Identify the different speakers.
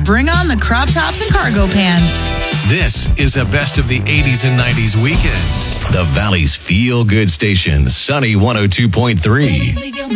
Speaker 1: bring on the crop tops and cargo pants.
Speaker 2: This is a best of the 80s and 90s weekend. The Valley's feel-good station, Sunny 102.3.